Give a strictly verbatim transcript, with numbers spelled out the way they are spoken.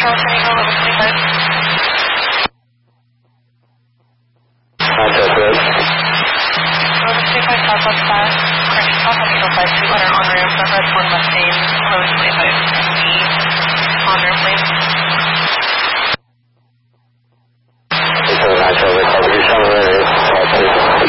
Charles San Diego, level twenty-five. Contact red. Level twenty-five, Southwest Pass, correction, South on eight oh five, two hundred on ramp, that red Ford Mustang, eleven twenty-five, on ramp lane.